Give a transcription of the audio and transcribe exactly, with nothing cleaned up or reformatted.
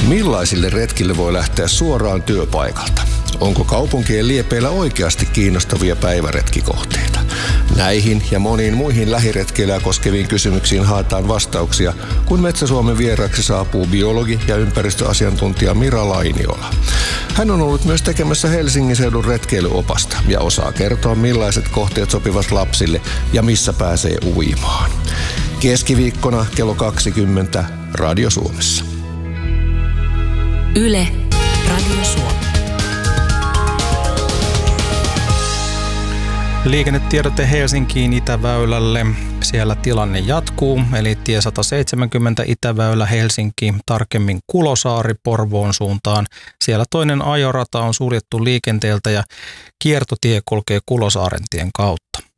Millaisille retkille voi lähteä suoraan työpaikalta? Onko kaupunkien liepeillä oikeasti kiinnostavia päiväretkikohteita? Näihin ja moniin muihin lähiretkeilyä koskeviin kysymyksiin haetaan vastauksia, kun Metsä-Suomen vieraaksi saapuu biologi ja ympäristöasiantuntija Mira Lainiola. Hän on ollut myös tekemässä Helsingin seudun retkeilyopasta ja osaa kertoa, millaiset kohteet sopivat lapsille ja missä pääsee uimaan. Keskiviikkona kello kaksikymmentä Radio Suomessa. Yle, Radio Suomi. Liikennetiedote Helsinkiin Itäväylälle. Siellä tilanne jatkuu, eli tie sata seitsemänkymmentä Itäväylä Helsinki, tarkemmin Kulosaari Porvoon suuntaan. Siellä toinen ajorata on suljettu liikenteeltä ja kiertotie kulkee Kulosaarentien kautta.